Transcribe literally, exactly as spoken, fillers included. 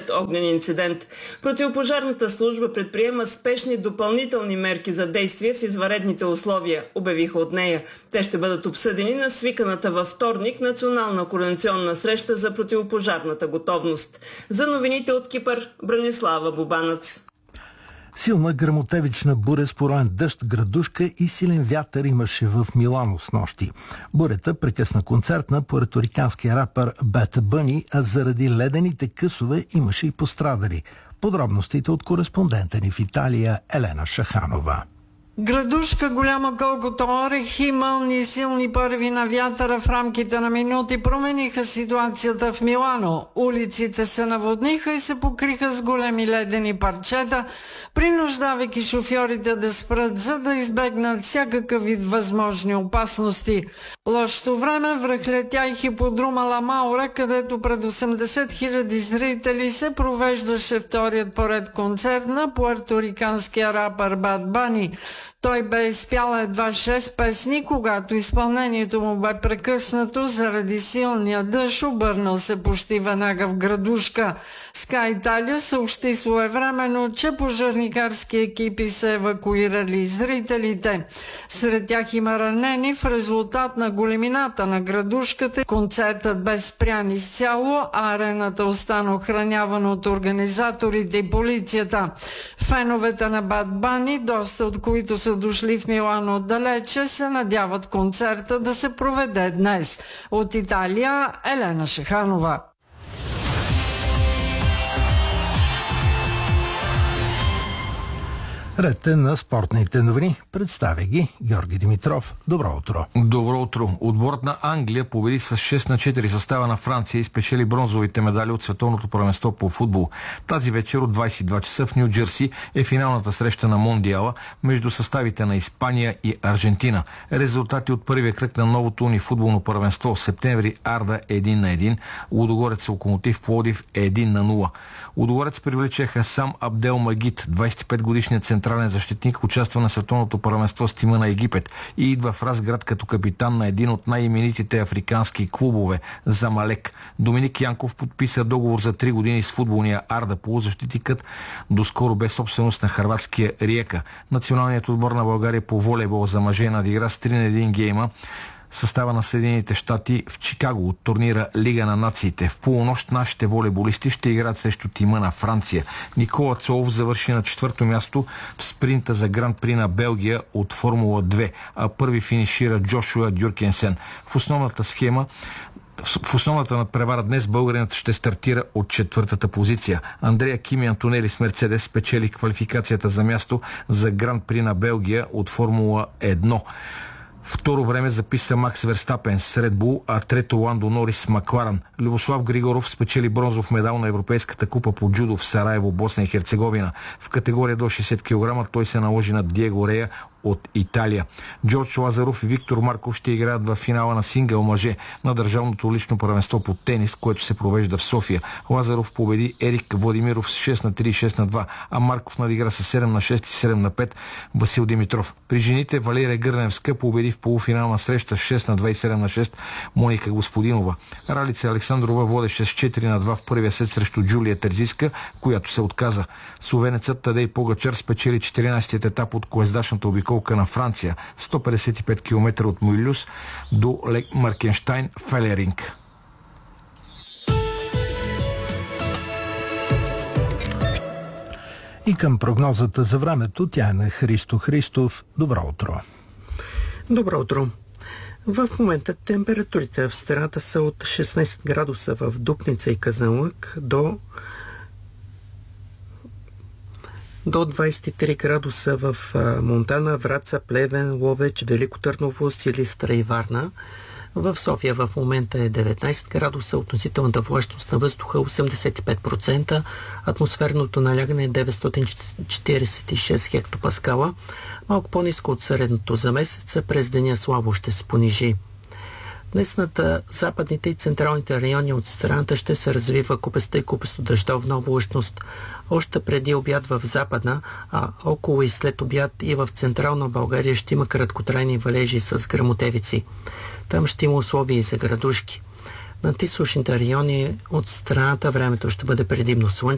след огнен инцидент. Противопожарната служба предприема спешни допълнителни мерки за действие в извънредните условия, обявиха от нея. Те ще бъдат обсъдени на свиканата във вторник национална координационна среща за противопожарната готовност. За новините от Кипър, Бранислава Бубанец. Силна гръмотевична буря с пороен дъжд, градушка и силен вятър имаше в Милано с нощи. Бурята прекъсна концерт на пуерториканския рапър Бад Бъни, а заради ледените късове имаше и пострадали. Подробностите от кореспондента ни в Италия Елена Шаханова. Градушка голяма колкото орех и мълни силни първи на вятъра в рамките на минути промениха ситуацията в Милано. Улиците се наводниха и се покриха с големи ледени парчета, принуждавайки шофьорите да спрат, за да избегнат всякакъв вид възможни опасности. Лошото време връхлетя и хиподрума Ла Маура, където пред осемдесет хиляди зрители се провеждаше вторият поред концерт на пуерториканския рапър Бад Бъни. Той бе изпял едва шест песни, когато изпълнението му бе прекъснато заради силния дъжд, обърнал се почти веднага в градушка. Скай Италия съобщи своевременно, че пожарникарски екипи са евакуирали зрителите. Сред тях има ранени в резултат на големината на градушката. Концертът бе спрян изцяло, а арената остана охранявана от организаторите и полицията. Феновете на Бад Бъни, доста от които са дошли в Милано отдалече, се надяват концерта да се проведе днес. От Италия Елена Шаханова. Ред е на спортните новини. Представя ги Георги Димитров. Добро утро. Добро утро. Отборът на Англия победи с шест на четири състава на Франция и спечели бронзовите медали от световното първенство по футбол. Тази вечер от двадесет и два часа в Ню Джерси е финалната среща на Мондиала между съставите на Испания и Аржентина. Резултати от първия кръг на новото унифутболно първенство. Септември Арда един на един, Лудогорец Локомотив Пловдив един на нула. Лудогорец привлече Хасам Абдел Магид, двадесет и пет годишният централен защитник, участва на световното първенство с тима на Египет и идва в Разград като капитан на един от най-именитите африкански клубове – Замалек. Доминик Янков подписа договор за три години с футболния Арда. Полузащитникът доскоро бе собственост на хърватския Риека. Националният отбор на България по волейбол за мъже надигра с три на един гейма състава на Съединените щати в Чикаго от турнира Лига на нациите. В полунощ нашите волейболисти ще играят срещу тима на Франция. Никола Цолов завърши на четвърто място в спринта за Гран-при на Белгия от Формула две, а първи финишира Джошуа Дюркенсен. В основната схема В основната надпревара днес българинът ще стартира от четвъртата позиция. Андрея Кими Антонели с Мерцедес спечели квалификацията за място за Гран-при на Белгия от Формула едно. Второ време записа Макс Верстапен с Ред Бул, а трето Ландо Норис с Макларен. Любослав Григоров спечели бронзов медал на Европейската купа по джудо в Сараево, Босна и Херцеговина. В категория до шейсет килограма той се наложи на Диего Рея от Италия. Джордж Лазаров и Виктор Марков ще играят в финала на сингъл мъже на държавното лично първенство по тенис, което се провежда в София. Лазаров победи Ерик Владимиров с шест на три и шест на два, а Марков надигра с седем на шест и седем на пет Васил Димитров. При жените Валерия Гърневска победи в полуфинална среща с шест на два и седем на шест Моника Господинова. Ралица Александрова водеше с четири на два в първия сет срещу Джулия Терзиска, която се отказа. Словенецът Тадей Погачар спечели четиринадесетият етап от колездачната обиколка на Франция, сто петдесет и пет километра от Муйлюс до Лек Маркенштайн Фелеринг. И към прогнозата за времето, тя е на Христо Христов. Добро утро. Добро утро. В момента температурите в страната са от шестнадесет градуса в Дупница и Казанлък до до двадесет и три градуса в Монтана, Враца, Плевен, Ловеч, Велико Търново, Силистра и Варна. В София в момента е деветнадесет градуса, относителната влажност на въздуха осемдесет и пет процента, атмосферното налягане е деветстотин четиридесет и шест хектопаскала, малко по-ниско от средното за месеца, през деня слабо ще се понижи. Днес над западните и централните райони от страната ще се развива купеста и купесто дъждовна облачност. Още преди обяд в западна, а около и след обяд и в централна България ще има краткотрайни валежи с гръмотевици. Там ще има условия и за градушки. На източните райони от страната времето ще бъде предимно слънчево.